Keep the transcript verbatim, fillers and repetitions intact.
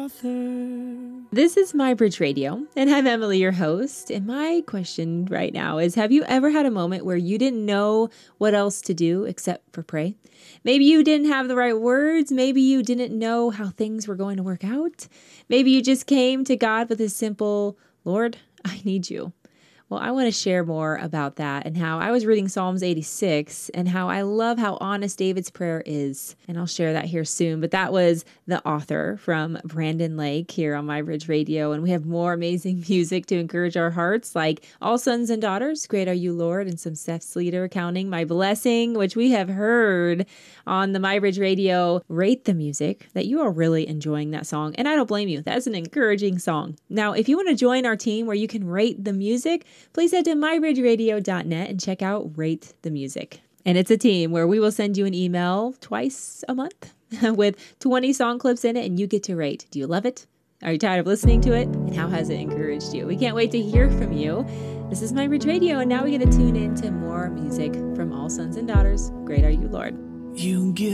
author. This is My Bridge Radio, and I'm Emily, your host. And my question right now is, have you ever had a moment where you didn't know what else to do except for pray? Maybe you didn't have the right words. Maybe you didn't know how things were going to work out. Maybe you just came to God with a simple, Lord, I need you. Well, I want to share more about that and how I was reading Psalms eighty-six and how I love how honest David's prayer is. And I'll share that here soon. But that was the author from Brandon Lake here on My Bridge Radio. And we have more amazing music to encourage our hearts, like All Sons and Daughters, Great Are You, Lord, and some Seth Sleater counting My Blessing, which we have heard on the My Bridge Radio. Rate the music that you are really enjoying that song. And I don't blame you. That's an encouraging song. Now, if you want to join our team where you can rate the music, please head to my bridge radio dot net and check out Rate the Music. And it's a team where we will send you an email twice a month with twenty song clips in it, and you get to rate. Do you love it? Are you tired of listening to it? And how has it encouraged you? We can't wait to hear from you. This is My Bridge Radio, and now we get to tune in to more music from All Sons and Daughters. Great Are You, Lord. You give